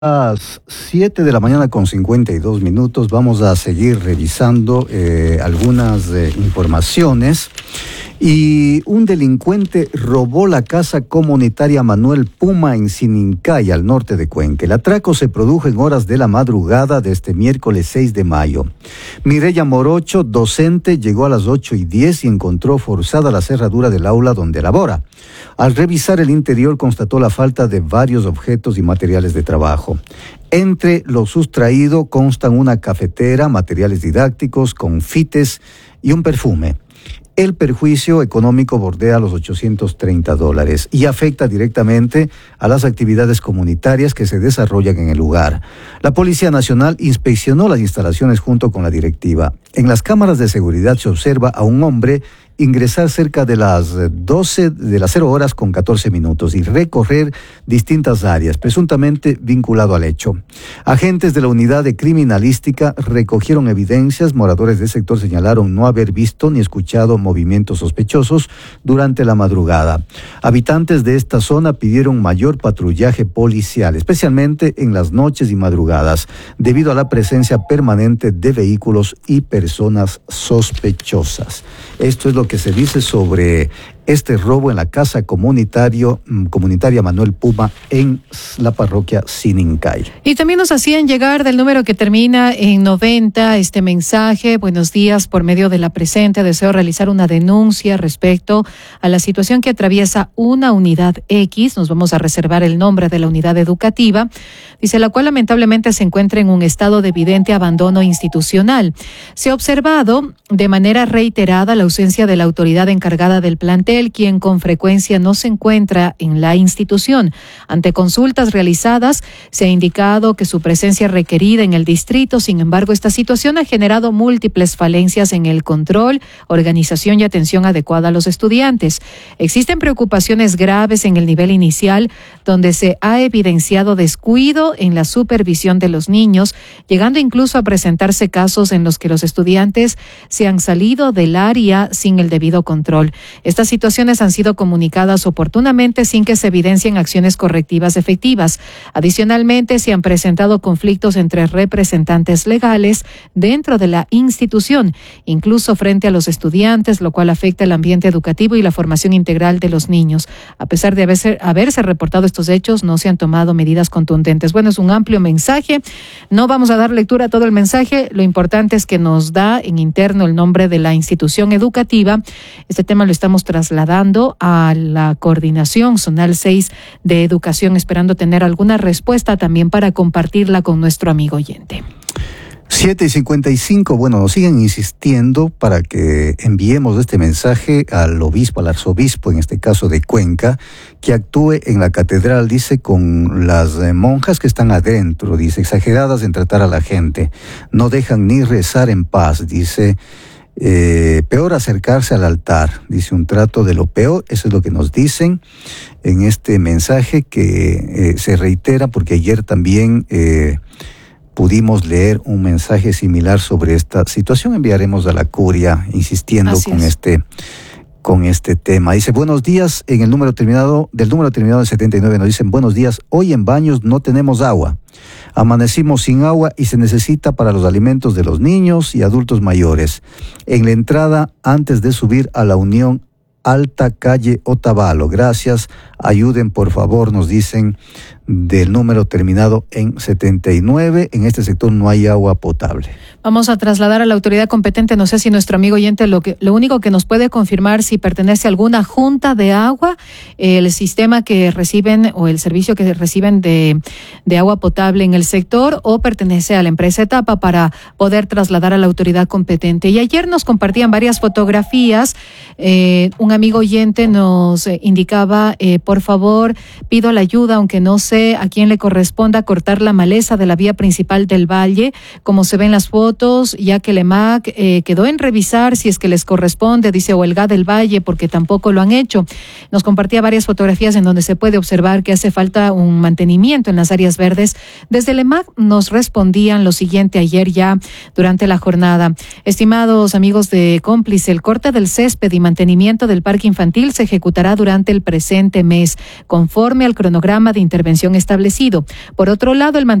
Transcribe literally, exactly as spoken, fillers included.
Las siete de la mañana con cincuenta y dos minutos vamos a seguir revisando eh, algunas eh, informaciones. Y un delincuente robó la casa comunitaria Manuel Puma en Sinincay, al norte de Cuenca. El atraco se produjo en horas de la madrugada de este miércoles seis de mayo. Mireya Morocho, docente, llegó a las ocho y diez y encontró forzada la cerradura del aula donde labora. Al revisar el interior constató la falta de varios objetos y materiales de trabajo. Entre lo sustraído constan una cafetera, materiales didácticos, confites y un perfume. El perjuicio económico bordea los ochocientos treinta dólares y afecta directamente a las actividades comunitarias que se desarrollan en el lugar. La Policía Nacional inspeccionó las instalaciones junto con la directiva. En las cámaras de seguridad se observa a un hombre ingresar cerca de las doce de las cero horas con catorce minutos y recorrer distintas áreas, presuntamente vinculado al hecho. Agentes de la unidad de criminalística recogieron evidencias. Moradores del sector señalaron no haber visto ni escuchado movimientos sospechosos durante la madrugada. Habitantes de esta zona pidieron mayor patrullaje policial, especialmente en las noches y madrugadas, debido a la presencia permanente de vehículos y personas sospechosas. Esto es lo que se dice sobre este robo en la casa comunitario, comunitaria Manuel Puma en la parroquia Sinincay. Y también nos hacían llegar del número que termina en noventa este mensaje: buenos días, por medio de la presente deseo realizar una denuncia respecto a la situación que atraviesa una unidad X. Nos vamos a reservar el nombre de la unidad educativa, dice, la cual lamentablemente se encuentra en un estado de evidente abandono institucional. Se ha observado de manera reiterada la ausencia de la autoridad encargada del plantel, quien con frecuencia no se encuentra en la institución. Ante consultas realizadas, se ha indicado que su presencia es requerida en el distrito. Sin embargo, esta situación ha generado múltiples falencias en el control, organización y atención adecuada a los estudiantes. Existen preocupaciones graves en el nivel inicial, donde se ha evidenciado descuido en la supervisión de los niños, llegando incluso a presentarse casos en los que los estudiantes se han salido del área sin el debido control. Estas situaciones han sido comunicadas oportunamente sin que se evidencien acciones correctivas efectivas. Adicionalmente, se han presentado conflictos entre representantes legales dentro de la institución, incluso frente a los estudiantes, lo cual afecta el ambiente educativo y la formación integral de los niños. A pesar de haberse, haberse reportado estos hechos, no se han tomado medidas contundentes. Bueno, es un amplio mensaje. No vamos a dar lectura a todo el mensaje. Lo importante es que nos da en interno el nombre de la institución educativa. Este tema lo estamos trasladando a la Coordinación Zonal seis de Educación, esperando tener alguna respuesta también para compartirla con nuestro amigo oyente. siete y cincuenta y cinco, bueno, nos siguen insistiendo para que enviemos este mensaje al obispo, al arzobispo, en este caso de Cuenca, que actúe en la catedral, dice, con las eh, monjas que están adentro, dice, exageradas en tratar a la gente, no dejan ni rezar en paz, dice. Eh, peor acercarse al altar, dice, un trato de lo peor. Eso es lo que nos dicen en este mensaje que eh, se reitera porque ayer también eh, pudimos leer un mensaje similar sobre esta situación. Enviaremos a la curia insistiendo Así con es. este con este tema. Dice, buenos días, en el número terminado, del número terminado en setenta y nueve nos dicen, buenos días, hoy en Baños no tenemos agua. Amanecimos sin agua y se necesita para los alimentos de los niños y adultos mayores. En la entrada, antes de subir a la Unión Alta, calle Otavalo. Gracias, ayuden por favor, nos dicen, del número terminado en setenta y nueve. En este sector no hay agua potable. Vamos a trasladar a la autoridad competente. No sé si nuestro amigo oyente lo que lo único que nos puede confirmar si pertenece a alguna junta de agua, el sistema que reciben o el servicio que reciben de, de agua potable en el sector, o pertenece a la empresa Etapa, para poder trasladar a la autoridad competente. Y ayer nos compartían varias fotografías. Eh, un amigo oyente nos eh, indicaba, eh, por favor, pido la ayuda, aunque no sé a quién le corresponda, cortar la maleza de la vía principal del valle, como se ven las fotos, ya que el E M A C eh, quedó en revisar si es que les corresponde, dice, o el G A del Valle, porque tampoco lo han hecho. Nos compartía varias fotografías en donde se puede observar que hace falta un mantenimiento en las áreas verdes. Desde el E M A C nos respondían lo siguiente ayer ya durante la jornada: estimados amigos de Cómplice, el corte del césped y mantenimiento del parque infantil se ejecutará durante el presente mes, conforme al cronograma de intervención establecido. Por otro lado, el